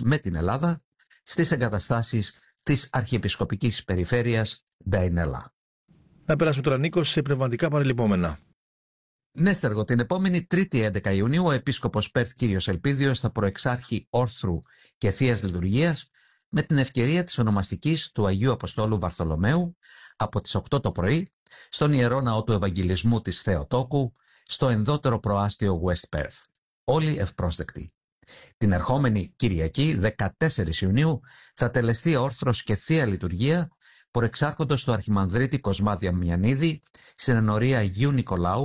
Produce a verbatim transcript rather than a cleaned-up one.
με την Ελλάδα στις εγκαταστάσεις της Αρχιεπισκοπικής Περιφέρειας Νταϊνέλα. Να περάσουμε τώρα, Νίκο, σε πνευματικά παρελειπόμενα. Ναι, Στέργο, την επόμενη Τρίτη έντεκα Ιουνίου ο Επίσκοπος Πέρθ κύριος Ελπίδιος θα προεξάρχει όρθρου και θείας λειτουργίας με την ευκαιρία της ονομαστικής του Αγίου Αποστόλου Βαρθολομαίου από τις οκτώ το πρωί στον Ιερό Ναό του Ευαγγελισμού της Θεοτόκου στο ενδότερο προάστιο West Perth. Όλοι ευπρόσδεκτοι. Την ερχόμενη Κυριακή δεκατέσσερις Ιουνίου θα τελεστεί όρθρος και θεία λειτουργία προεξάρχοντος του Αρχιμανδρίτη Κοσμά Διαμιανίδη στην ενορία Αγίου Νικολάου